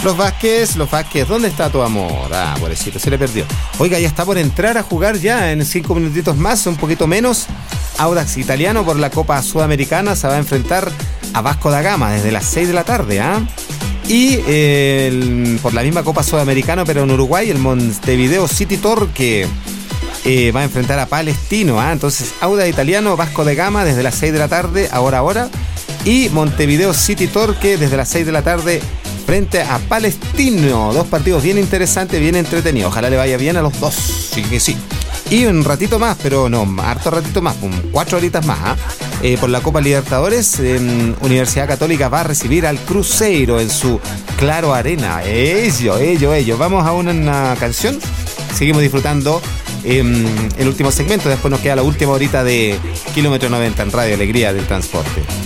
Los Vázquez, ¿dónde está tu amor? Ah, pobrecito, se le perdió. Oiga, ya está por entrar a jugar ya en 5 minutitos más, un poquito menos. Audax Italiano por la Copa Sudamericana se va a enfrentar a Vasco da Gama desde las 6 de la tarde, ¿ah? Y por la misma Copa Sudamericana, pero en Uruguay, el Montevideo City Torque va a enfrentar a Palestino, ¿ah? Entonces, Audax Italiano, Vasco da Gama desde las 6 de la tarde, ahora. Y Montevideo City Torque desde las 6 de la tarde frente a Palestino. 2 partidos bien interesantes, bien entretenidos. Ojalá le vaya bien a los dos. Sí que sí. Y un ratito más, pero no, harto ratito más, 4 horitas más, ¿eh? Por la Copa Libertadores, Universidad Católica va a recibir al Cruzeiro en su Claro Arena. Ello. Vamos a una canción. Seguimos disfrutando el último segmento. Después nos queda la última horita de Kilómetro 90 en Radio Alegría del Transporte.